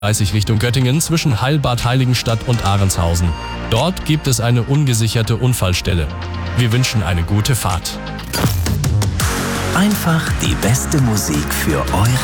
30 Richtung Göttingen zwischen Heilbad Heiligenstadt und Ahrenshausen. Dort gibt es eine ungesicherte Unfallstelle. Wir wünschen eine gute Fahrt. Einfach die beste Musik für eure